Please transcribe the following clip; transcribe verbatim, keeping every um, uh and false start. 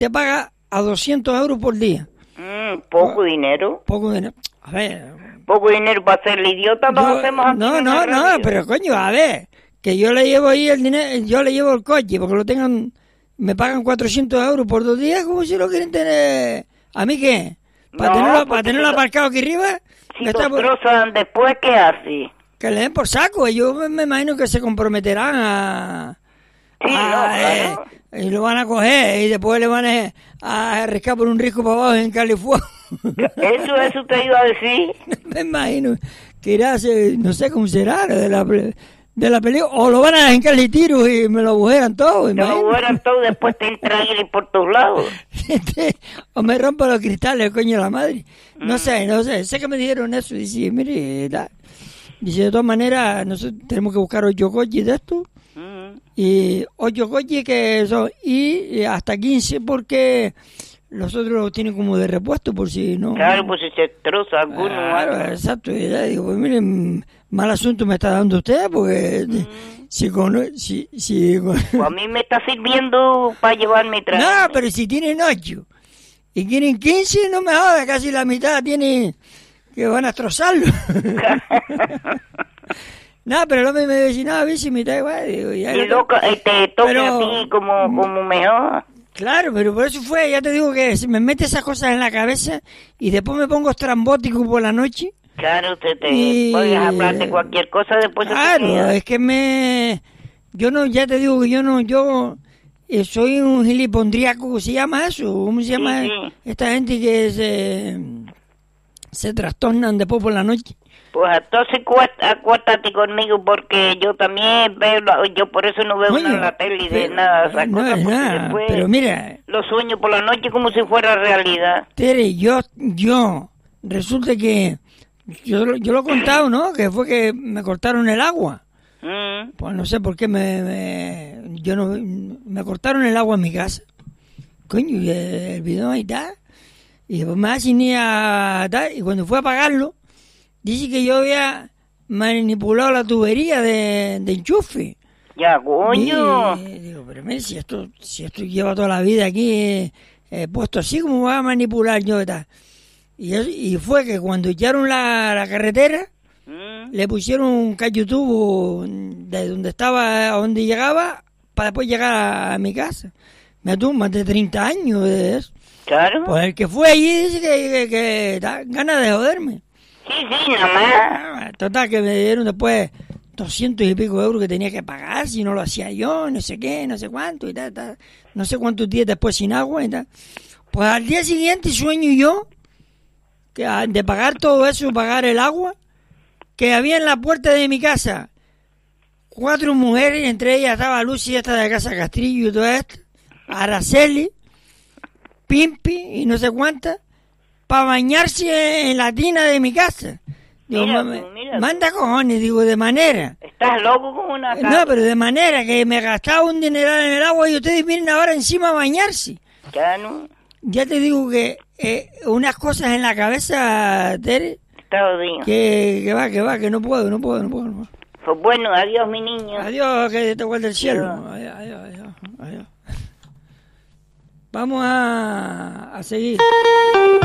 te paga a doscientos euros por día. Mm, poco dinero. Poco dinero. A ver. Poco dinero para ser el idiota, lo hacemos aquí. No, en no, la no, radio. pero coño, a ver, que yo le llevo ahí el dinero, yo le llevo el coche, porque lo tengan, me pagan cuatrocientos euros por dos días, como si lo quieren tener. ¿A mí qué? ¿Para No, tenerlo, porque para tenerlo si lo- aparcado aquí arriba? Si Me los está por- trozan después, ¿qué hace? Que le den por saco, yo me, me imagino que se comprometerán a... Sí, a- no, claro. eh, y lo van a coger y después le van a, a arriscar por un risco para abajo en California. Eso, eso te iba a decir. Me imagino que irá a ser, no sé cómo será, de la, de la película, o lo van a dejar en tiros y me lo agujeran todo, Te lo imagino. fueran todo, después te entra aire por todos lados. Este, o me rompo los cristales, coño de la madre. No Mm. sé, no sé, sé que me dijeron eso, dice, mire, da. Dice, de todas maneras, nosotros tenemos que buscar ocho coches de estos, Mm. y ocho coches que son, y hasta quince porque los otros los tienen como de repuesto por si no... Claro, pues si se troza alguno. Claro, algo. exacto, y ya digo, pues miren, mal asunto me está dando usted, porque Mm. si con... Si, si con- Pues a mí me está sirviendo para llevarme traje. no, pero si tienen ocho y quieren quince, no me jodas, casi la mitad tiene que van a destrozarlo. No, pero el hombre me dice, no, a ver si mitad igual, digo, ya Y lo- loca, eh, te toca Pero- a ti como, como mejor. Claro, pero por eso fue, ya te digo que se me mete esas cosas en la cabeza y después me pongo estrambótico por la noche. Claro, te, te Y- puedes hablar de cualquier cosa después de Claro, es que me... Yo no, ya te digo que yo no, yo eh, soy un gilipondriaco, ¿cómo se llama eso? ¿Cómo se llama sí. esta gente que se, se trastornan después por la noche? Pues entonces cué- acuéstate conmigo porque yo también veo, la- yo por eso no veo Coño, nada en la tele de pero- nada de esas no cosas, es porque nada, después pero mira, lo sueño por la noche como si fuera realidad. Tere, yo, yo, resulta que, yo, lo- yo lo he contado, ¿no? Que fue que me cortaron el agua. Mm. Pues no sé por qué me, me- yo no, me cortaron el agua en mi casa. Coño, y el bidón ahí está. Y después me hacen ni a tal, y cuando fue a pagarlo, dice que yo había manipulado la tubería de, de enchufe. Ya, coño. Y digo, pero mire, si esto, si esto lleva toda la vida aquí eh, eh, puesto así, ¿cómo va a manipular yo tal? Y, eso- y fue que cuando echaron la, la carretera, Mm. le pusieron un cayutubo de donde estaba a donde llegaba para después llegar a, a mi casa. Me tuvo más de treinta años de eso. Claro. Pues el que fue allí dice que, que, que da ganas de joderme. Sí, sí, nada más. Ah, Total, que me dieron después doscientos y pico de euros que tenía que pagar si no lo hacía yo, no sé qué, no sé cuánto y tal, tal. No sé cuántos días después sin agua y tal. Pues al día siguiente sueño yo que ah, de pagar todo eso, pagar el agua, que había en la puerta de mi casa cuatro mujeres, entre ellas estaba Lucy, esta de Casa Castrillo y toda esta, Araceli, Pimpi y no sé cuántas, para bañarse en la tina de mi casa. Digo, Mira "Mame, tú, mira tú". manda cojones, digo, de manera. Estás loco como una No, cabra. pero de manera que me gastaba un dineral en el agua y ustedes vienen ahora encima a bañarse. Ya no. Ya te digo que eh, unas cosas en la cabeza, Tere, Está jodido. que, que va, que va, que no puedo, no puedo, no puedo. No puedo. Pues bueno, adiós, mi niño. Adiós, que te guarde el cielo. Adiós, adiós, adiós, adiós. Vamos a, a seguir.